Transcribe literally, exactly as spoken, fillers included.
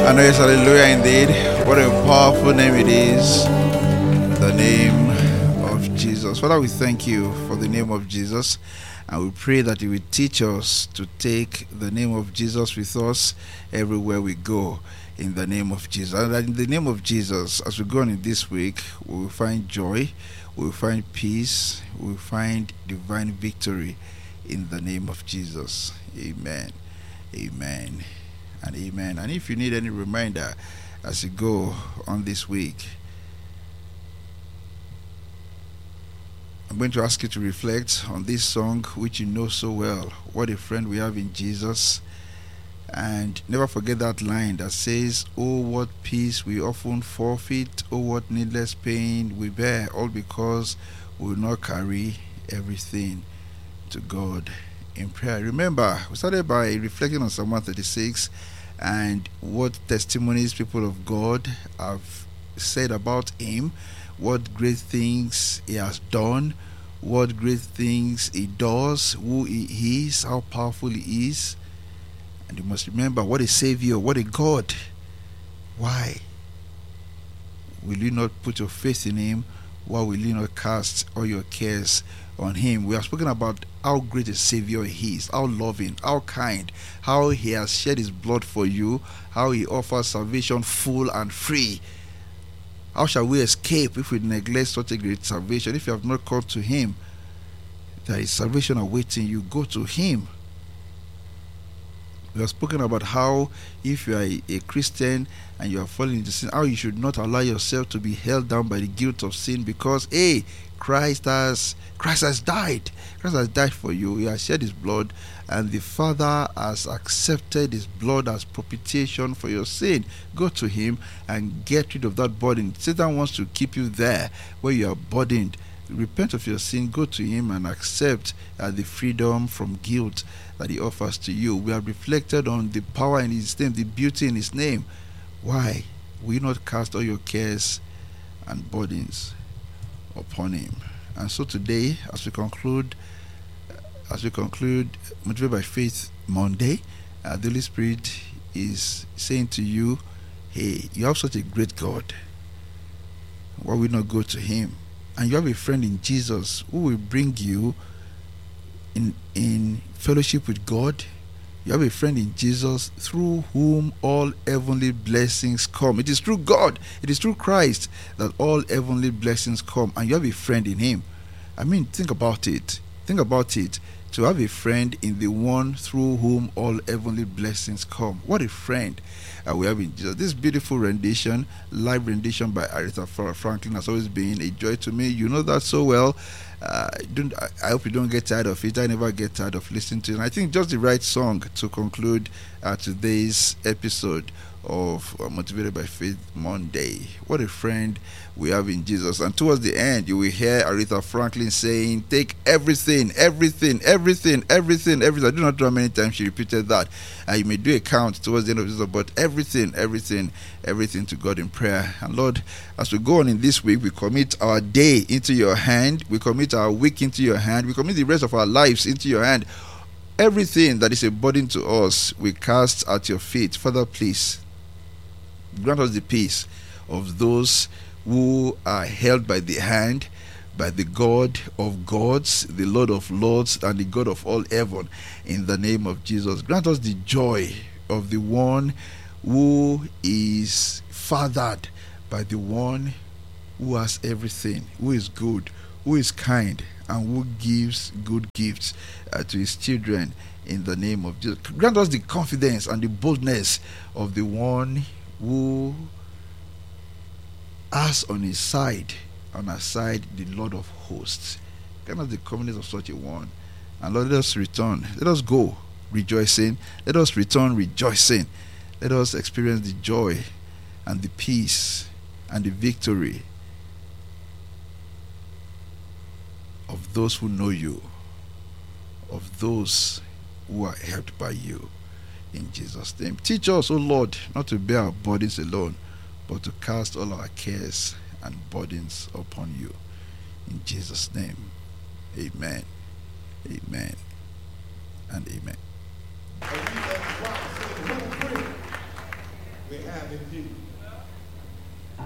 And yes, hallelujah indeed. What a powerful name it is. The name of Jesus. Father, we thank you for the name of Jesus. And we pray that you will teach us to take the name of Jesus with us everywhere we go. In the name of Jesus. And that in the name of Jesus, as we go on in this week, we will find joy, we will find peace, we will find divine victory in the name of Jesus. Amen. Amen. And amen. And if you need any reminder as you go on this week, I'm going to ask you to reflect on this song which you know so well. What a friend we have in Jesus. And never forget that line that says, oh, what peace we often forfeit, oh, what needless pain we bear, all because we will not carry everything to God in prayer. Remember, we started by reflecting on Psalm one thirty-six and what testimonies people of God have said about him, what great things he has done, what great things he does, who he is, how powerful he is. And you must remember, what a Savior, what a God. Why will you not put your faith in him? Why will you not cast all your cares on him? We have spoken about how great a Savior he is, how loving, how kind, how he has shed his blood for you, how he offers salvation full and free. How shall we escape if we neglect such a great salvation? If you have not come to him, there is salvation awaiting you. Go to him. We have spoken about how if you are a, a Christian and you are falling into sin, how you should not allow yourself to be held down by the guilt of sin, because hey, Christ has Christ has died. Christ has died for you. He has shed his blood, and the Father has accepted his blood as propitiation for your sin. Go to him and get rid of that burden. Satan wants to keep you there where you are burdened. Repent of your sin, go to him and accept uh, the freedom from guilt that he offers to you. We have reflected on the power in his name, the beauty in his name. Why will you not cast all your cares and burdens upon him? And so today, as we conclude, as we conclude Motivated by Faith Monday, uh, the Holy Spirit is saying to you, hey, you have such a great God. Why will you not go to him? And you have a friend in Jesus who will bring you in in fellowship with God. You have a friend in Jesus through whom all heavenly blessings come. It is through God, it is through Christ that all heavenly blessings come. And you have a friend in him. I mean, think about it. Think about it. To have a friend in the one through whom all heavenly blessings come. What a friend uh, we have in Jesus. This beautiful rendition, live rendition by Aretha Franklin, has always been a joy to me. You know that so well. Uh, don't, I hope you don't get tired of it. I never get tired of listening to it. And I think just the right song to conclude uh, today's episode of uh, Motivated by Faith Monday. What a friend we have in Jesus. And towards the end, you will hear Aretha Franklin saying, take everything, everything, everything, everything, everything. I do not know how many times she repeated that. Uh, you may do a count towards the end of this, but everything, everything, everything to God in prayer. And Lord, as we go on in this week, we commit our day into your hand. We commit our week into your hand. We commit the rest of our lives into your hand. Everything that is a burden to us, we cast at your feet. Father, please grant us the peace of those who are held by the hand by the God of gods, the Lord of lords, and the God of all heaven, in the name of Jesus. Grant us the joy of the one who is fathered by the one who has everything, who is good, who is kind, and who gives good gifts uh, to his children, in the name of Jesus. Grant us the confidence and the boldness of the one who has on his side, on our side, the Lord of hosts. Grant us the confidence of such a one. And Lord, let us return. Let us go rejoicing. Let us return rejoicing. Let us experience the joy and the peace and the victory of those who know you, of those who are helped by you. In Jesus' name. Teach us, O Lord, not to bear our burdens alone, but to cast all our cares and burdens upon you. In Jesus' name. Amen. Amen. And amen. we have a dream.